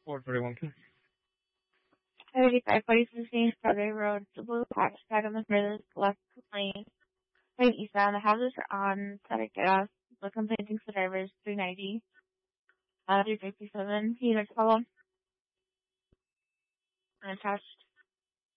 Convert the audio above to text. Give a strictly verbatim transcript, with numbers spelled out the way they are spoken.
four thirty-one. thirty-five forty-six Strawberry Road. The blue patch tag on the furthest left lane. Right eastbound. The houses are on static gas. The company thinks the driver is three ninety. Uh, three fifty-seven. Units follow. Attached